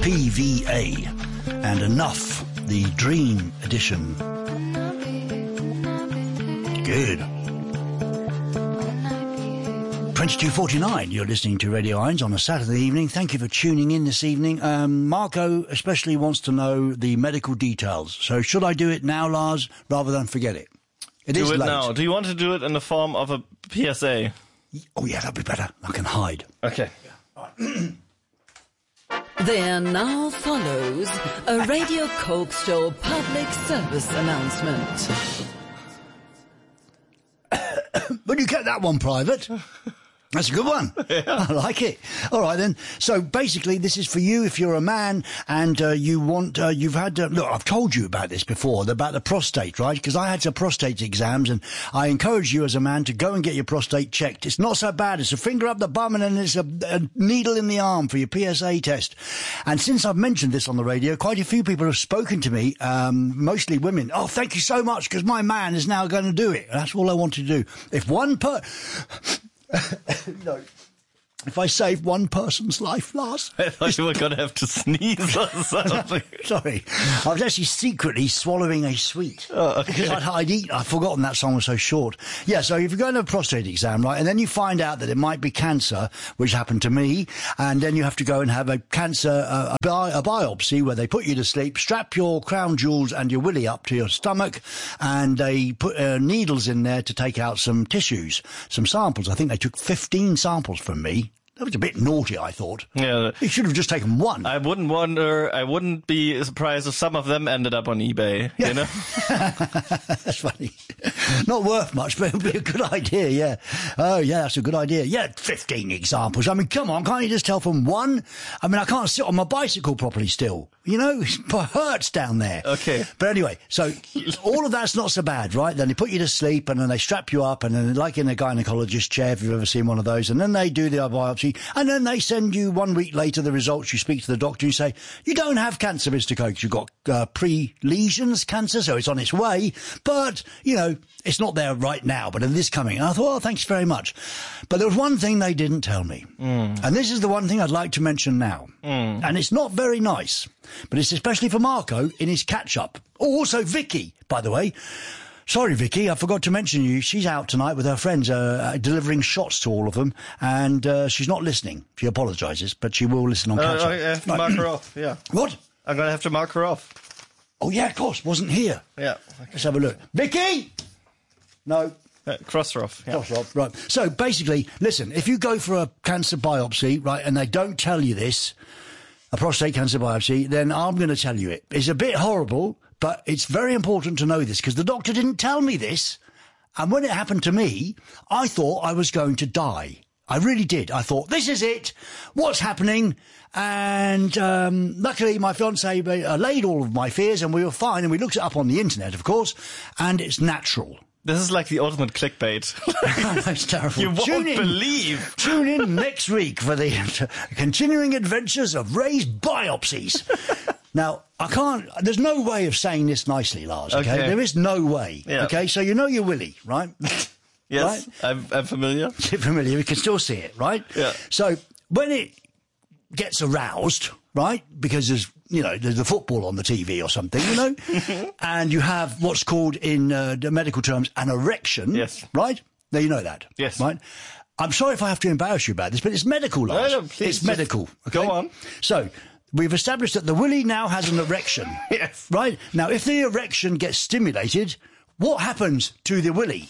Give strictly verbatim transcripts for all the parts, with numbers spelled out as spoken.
P V A, and Enough, the Dream Edition. Good. twenty-two forty-nine, you're listening to Radio Irons on a Saturday evening. Thank you for tuning in this evening. Um, Marco especially wants to know the medical details. So should I do it now, Lars, rather than forget it? It do is it late. now. Do you want to do it in the form of a P S A? Oh, yeah, that'd be better. I can hide. Okay. There now follows a Radio Coke Show public service announcement. But you kept that one private. That's a good one. Yeah. I like it. All right, then. So basically, this is for you if you're a man and uh, you want, uh, you've had, uh, look, I've told you about this before, about the prostate, right? Because I had some prostate exams and I encourage you as a man to go and get your prostate checked. It's not so bad. It's a finger up the bum and then it's a, a needle in the arm for your P S A test. And since I've mentioned this on the radio, quite a few people have spoken to me, um, mostly women. Oh, thank you so much because my man is now going to do it. That's all I want to do. If one per... No. If I save one person's life, Lars. I thought you were going to have to sneeze or something. Sorry. I was actually secretly swallowing a sweet. Oh, okay. Because I'd, I'd eat, I'd forgotten that song was so short. Yeah, so if you're going to a prostate exam, right, and then you find out that it might be cancer, which happened to me, and then you have to go and have a cancer, uh, a, bi- a biopsy where they put you to sleep, strap your crown jewels and your willy up to your stomach, and they put uh, needles in there to take out some tissues, some samples. I think they took fifteen samples from me. That was a bit naughty, I thought. Yeah. You should have just taken one. I wouldn't wonder, I wouldn't be surprised if some of them ended up on eBay, yeah. you know? That's funny. Not worth much, but it would be a good idea, yeah. Oh, yeah, that's a good idea. Yeah, fifteen examples. I mean, come on, can't you just tell from one? I mean, I can't sit on my bicycle properly still. You know, it hurts down there. Okay. But anyway, so all of that's not so bad, right? Then they put you to sleep and then they strap you up and then like in a gynecologist chair, if you've ever seen one of those, and then they do the biopsy and then they send you one week later the results. You speak to the doctor, you say, you don't have cancer, Mister Cokes. You've got uh, pre-lesions cancer, so it's on its way. But, you know, it's not there right now, but it is coming. And I thought, oh, thanks very much. But there was one thing they didn't tell me. Mm. And this is the one thing I'd like to mention now. Mm. And it's not very nice. But it's especially for Marco in his catch-up. Oh, also Vicky, by the way. Sorry, Vicky, I forgot to mention you. She's out tonight with her friends, uh, delivering shots to all of them, and uh, she's not listening. She apologises, but she will listen on uh, catch-up. I have to right. mark her off, yeah. What? I'm going to have to mark her off. Oh, yeah, of course, wasn't here. Yeah. Okay. Let's have a look. Vicky! No. Uh, cross her off. Yeah. Cross her off, right. So, basically, listen, if you go for a cancer biopsy, right, and they don't tell you this, a prostate cancer biopsy, then I'm going to tell you it. It's a bit horrible, but it's very important to know this because the doctor didn't tell me this. And when it happened to me, I thought I was going to die. I really did. I thought, this is it. What's happening? And um, luckily, my fiancé allayed all of my fears and we were fine. And we looked it up on the internet, of course, and it's natural. This is like the ultimate clickbait. That's terrible. You won't tune in, believe. Tune in next week for the continuing adventures of Ray's biopsies. Now, I can't, there's no way of saying this nicely, Lars, okay? okay. There is no way, yeah. okay? So you know your willy, right? Yes, right? I'm, I'm familiar. You're familiar, you can still see it, right? Yeah. So when it gets aroused, right, because there's, you know, there's the football on the T V or something, you know, and you have what's called in uh, the medical terms an erection, yes, right? Now you know that, yes, right? I'm sorry if I have to embarrass you about this, but it's medical, Lars. No, no, please, it's medical. Okay? Go on. So we've established that the willy now has an erection, yes, right? Now, if the erection gets stimulated, what happens to the willy?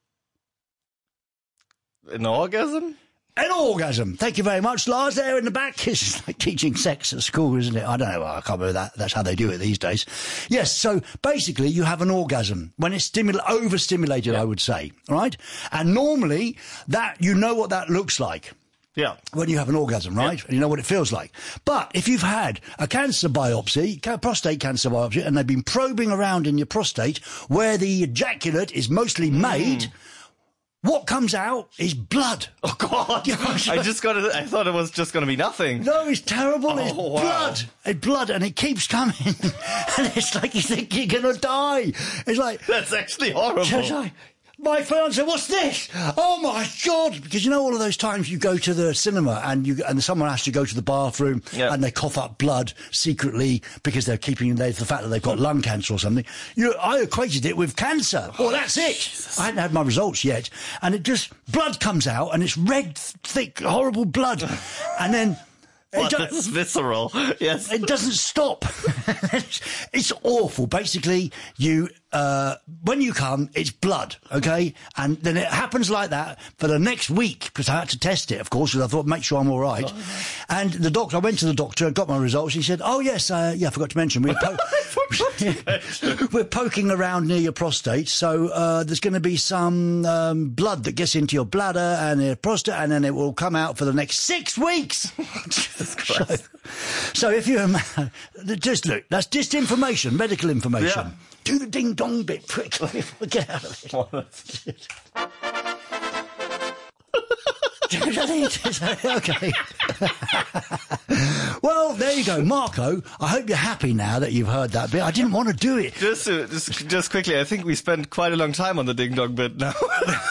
An orgasm. An orgasm. Thank you very much, Lars, there in the back. It's like teaching sex at school, isn't it? I don't know. I can't remember that. That's how they do it these days. Yes, so basically you have an orgasm when it's stimul- overstimulated, yeah. I would say, right? And normally that, you know what that looks like. Yeah. When you have an orgasm, right? Yeah. You know what it feels like. But if you've had a cancer biopsy, prostate cancer biopsy, and they've been probing around in your prostate where the ejaculate is mostly made, mm. what comes out is blood. Oh, God. I just got it. I thought it was just going to be nothing. No, it's terrible. Oh, it's wow. blood. It's blood, and it keeps coming. And it's like you think you're going to die. It's like... That's actually horrible. It's like, my fiance, what's this? Oh my God! Because you know all of those times you go to the cinema and you and someone asks you to go to the bathroom yeah. and they cough up blood secretly because they're keeping the fact that they've got lung cancer or something. You, I equated it with cancer. Well, that's it. Jesus. I hadn't had my results yet, and it just blood comes out and it's red, thick, horrible blood, and then. What, this is visceral. Yes. It doesn't stop. It's awful. Basically, you, uh, when you come, it's blood, okay? And then it happens like that for the next week, because I had to test it, of course, because I thought, make sure I'm all right. Oh. And the doctor, I went to the doctor, got my results, he said, oh, yes, uh, yeah, I forgot to mention, we're, po- we're poking around near your prostate, so uh, there's going to be some um, blood that gets into your bladder and your prostate, and then it will come out for the next six weeks. So, so if you're just look, that's just information, medical information. Yeah. Do the ding dong bit quickly. Get out of it. Okay. Well, there you go, Marco. I hope you're happy now that you've heard that bit. I didn't want to do it. Just, uh, just, just quickly. I think we spent quite a long time on the ding dong bit now.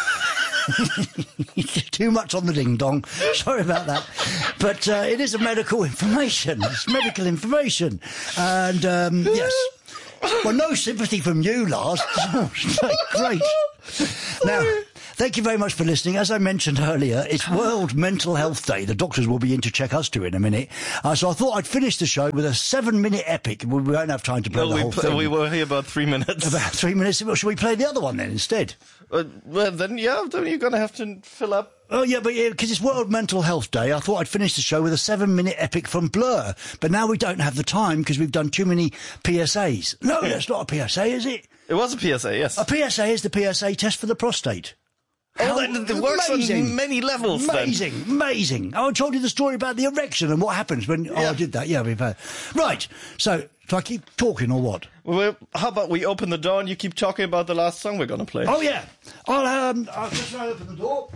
Too much on the ding-dong. Sorry about that. But uh, it is a medical information. It's medical information. And, um, yes. Well, no sympathy from you, Lars. Great. Now, thank you very much for listening. As I mentioned earlier, it's World Mental Health Day. The doctors will be in to check us too in a minute. Uh, so I thought I'd finish the show with a seven-minute epic. We won't have time to play no, the we whole pl- thing. We were here about three minutes. About three minutes. Well, should we play the other one then instead? Uh, well, then, yeah, then you're going to have to fill up. Oh, yeah, but because it's World Mental Health Day, I thought I'd finish the show with a seven-minute epic from Blur. But now we don't have the time because we've done too many P S As. No, that's not a P S A, is it? It was a P S A, yes. A P S A is the P S A test for the prostate. Oh, that, that works on many levels, Amazing, then. amazing. I told you the story about the erection and what happens when... Yeah. Oh, I did that, yeah. We've had... Right, so... Do I keep talking or what? Well, how about we open the door and you keep talking about the last song we're going to play? Oh, yeah. I'll, um, I'll just try to open the door.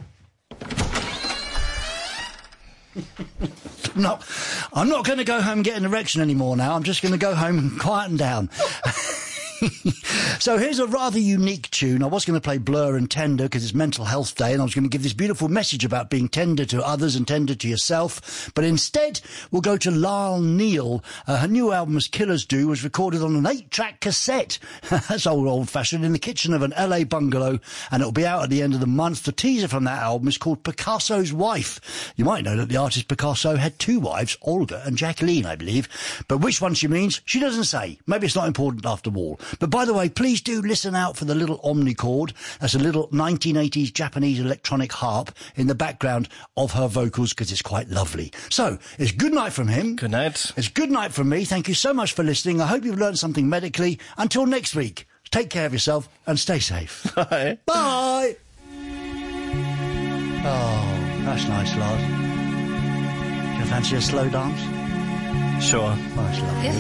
No, I'm not going to go home and get an erection anymore now. I'm just going to go home and quieten down. So here's a rather unique tune. I was going to play Blur and Tender because it's Mental Health Day, and I was going to give this beautiful message about being tender to others and tender to yourself. But instead, we'll go to Lyle Neal. Uh, her new album, As Killers Do, was recorded on an eight-track cassette. That's old, old-fashioned, in the kitchen of an L A bungalow, and it'll be out at the end of the month. The teaser from that album is called Picasso's Wife. You might know that the artist Picasso had two wives, Olga and Jacqueline, I believe. But which one she means, she doesn't say. Maybe it's not important after all. But by the way, please do listen out for the little omnichord. That's a little nineteen eighties Japanese electronic harp in the background of her vocals because it's quite lovely. So, it's good night from him. Good night. It's good night from me. Thank you so much for listening. I hope you've learned something medically. Until next week, take care of yourself and stay safe. Bye. Bye. Oh, that's nice, Lars. Do you fancy a slow dance? Sure. Oh, that's lovely.